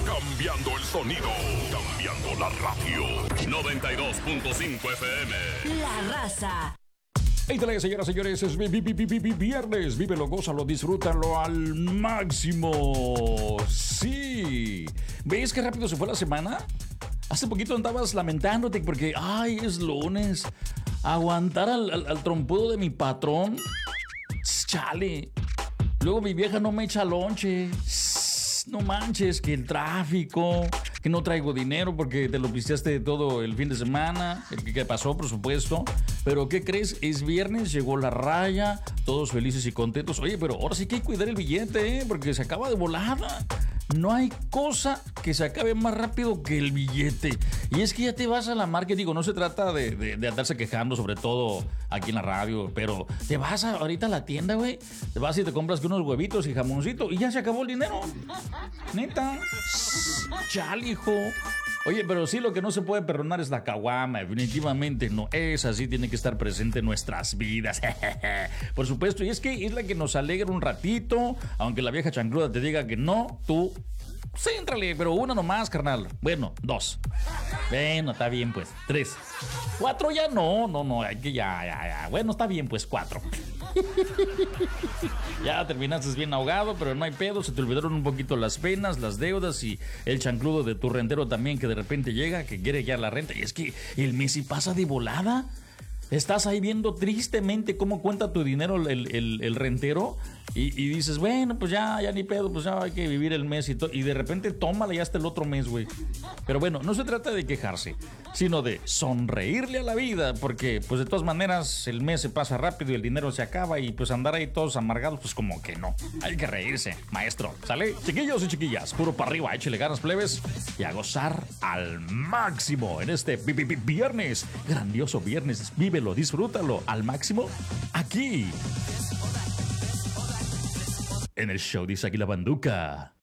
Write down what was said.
Cambiando el sonido, cambiando la radio. 92.5 FM. La Raza. Hey, dale, señoras y señores, es viernes. Vívelo, gózalo, disfrútalo al máximo. Sí. ¿Ves qué rápido se fue la semana? Hace poquito andabas lamentándote porque, ay, es lunes. Aguantar al trompudo de mi patrón. Chale. Luego mi vieja no me echa lonche. No manches, que el tráfico, que no traigo dinero porque te lo pisteaste todo el fin de semana, que pasó, por supuesto. Pero ¿qué crees? Es viernes, llegó la raya, todos felices y contentos. Oye, pero ahora sí que hay que cuidar el billete, porque se acaba de volada. No hay cosa que se acabe más rápido que el billete. Y es que ya te vas a la market, digo, no se trata de andarse quejando, sobre todo aquí en la radio, pero te vas ahorita a la tienda, güey, te vas y te compras unos huevitos y jamoncito y ya se acabó el dinero. Neta. Chale, hijo. Oye, pero sí, lo que no se puede perdonar es la caguama, definitivamente no. Esa sí tiene que estar presente en nuestras vidas. Por supuesto, y es que es la que nos alegra un ratito, aunque la vieja chancluda te diga que no, tú... Sí, entrale, pero una nomás, carnal. Bueno, 2. Bueno, está bien, pues. 3. 4 ya no, hay que ya. Bueno, está bien, pues 4. Ya terminaste bien ahogado, pero no hay pedo. Se te olvidaron un poquito las penas, las deudas y el chancludo de tu rentero también, que de repente llega, que quiere ya la renta. Y es que el mes sí pasa de volada. Estás ahí viendo tristemente cómo cuenta tu dinero el rentero y dices, bueno, pues ya ni pedo, pues ya hay que vivir el mes y de repente tómala ya hasta el otro mes, güey. Pero bueno, no se trata de quejarse, sino de sonreírle a la vida, porque pues de todas maneras el mes se pasa rápido y el dinero se acaba y pues andar ahí todos amargados, pues como que no. Hay que reírse, maestro, ¿sale? Chiquillos y chiquillas, puro para arriba, échale ganas, plebes, y a gozar al máximo en este viernes, grandioso viernes. Vívelo, disfrútalo al máximo aquí en el show de Isaac y la Banduca.